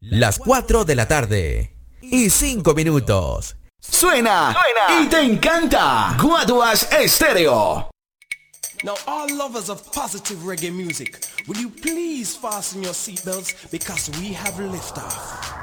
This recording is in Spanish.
Las 4 de la tarde y 5 minutos. Suena y te encanta. Guaduas Estéreo. Now, all lovers of positive reggae music, will you please fasten your seatbelts because we have liftoff.